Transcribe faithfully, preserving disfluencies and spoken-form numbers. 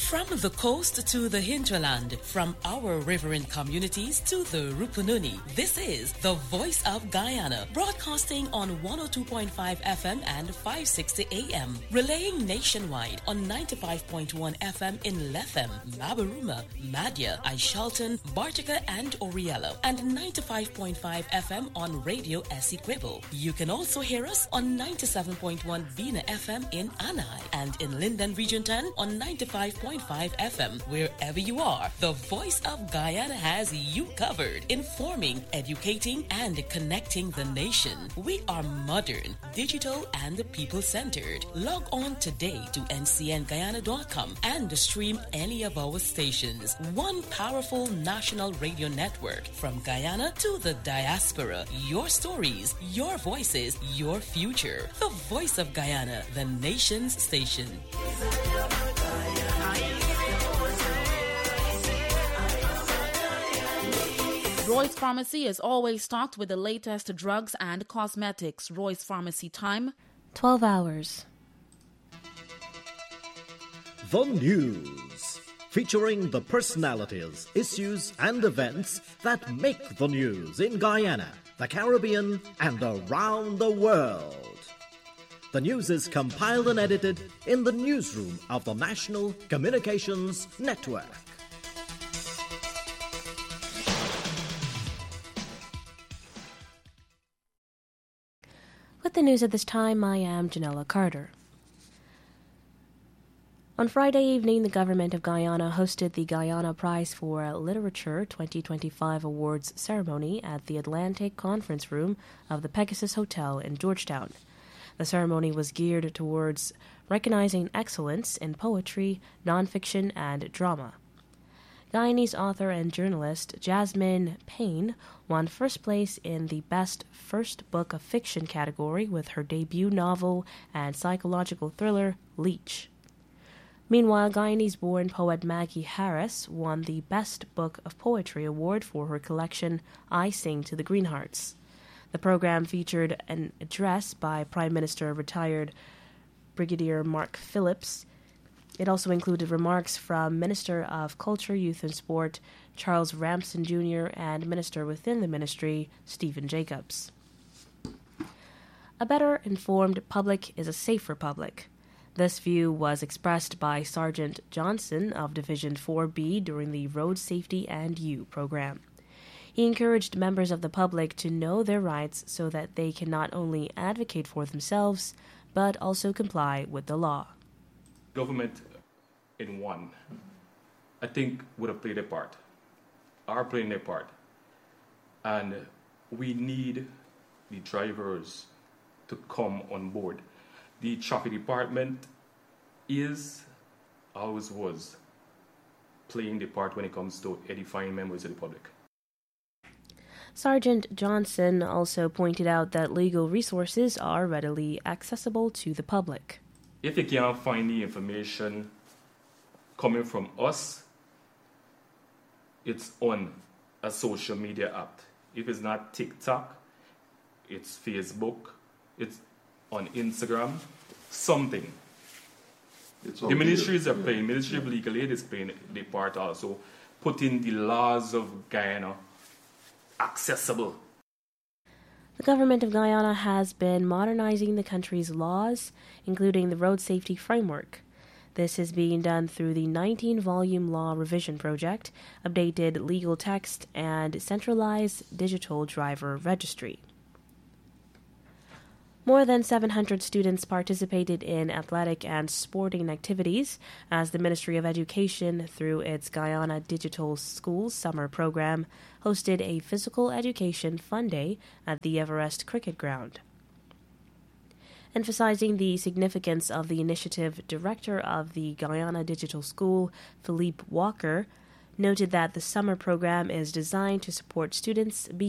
From the coast to the hinterland, from our riverine communities to the Rupununi, this is the Voice of Guyana, broadcasting on one oh two point five F M and five sixty A M, relaying nationwide on ninety-five point one F M in Lethem, Mabaruma, Madya, Aishalton, Bartica, and Oriello, and ninety-five point five F M on Radio Essequibo. You can also hear us on ninety-seven point one Vina F M in Anai, and in Linden Region ten on ninety-five point five F M. Wherever you are, the Voice of Guyana has you covered, informing, educating, and connecting the nation. We are modern, digital, and people-centered. Log on today to N C N Guyana dot com and stream any of our stations. One powerful national radio network from Guyana to the diaspora. Your stories, your voices, your future. The Voice of Guyana, the nation's station. Roy's Pharmacy is always stocked with the latest drugs and cosmetics. Roy's Pharmacy time, twelve hours. The News, featuring the personalities, issues, and events that make the news in Guyana, the Caribbean, and around the world. The news is compiled and edited in the newsroom of the National Communications Network. With the news at this time, I am Janella Carter. On Friday evening, the government of Guyana hosted the Guyana Prize for Literature twenty twenty-five awards ceremony at the Atlantic Conference Room of the Pegasus Hotel in Georgetown. The ceremony was geared towards recognizing excellence in poetry, nonfiction, and drama. Guyanese author and journalist Jasmine Payne won first place in the Best First Book of Fiction category with her debut novel and psychological thriller, Leech. Meanwhile, Guyanese-born poet Maggie Harris won the Best Book of Poetry award for her collection, I Sing to the Greenhearts. The program featured an address by Prime Minister retired Brigadier Mark Phillips. It also included remarks from Minister of Culture, Youth and Sport Charles Ramsden Junior and Minister within the Ministry Stephen Jacobs. A better informed public is a safer public. This view was expressed by Sergeant Johnson of Division four B during the Road Safety and You program. He encouraged members of the public to know their rights so that they can not only advocate for themselves, but also comply with the law. Government in one, I think, would have played a part, are playing their part. And we need the drivers to come on board. The traffic department is, always was, playing the part when it comes to edifying members of the public. Sergeant Johnson also pointed out that legal resources are readily accessible to the public. If you can't find the information coming from us, it's on a social media app. If it's not TikTok, it's Facebook, it's on Instagram, something. It's the ministries are playing, Ministry of Legal Aid is playing the part also, putting the laws of Guyana accessible. The government of Guyana has been modernizing the country's laws, including the Road Safety Framework. This is being done through the nineteen-volume law revision project, updated legal text, and centralized digital driver registry. More than seven hundred students participated in athletic and sporting activities as the Ministry of Education, through its Guyana Digital Schools Summer Program, hosted a physical education fun day at the Everest Cricket Ground. Emphasizing the significance of the initiative, Director of the Guyana Digital School, Philippe Walker, noted that the summer program is designed to support students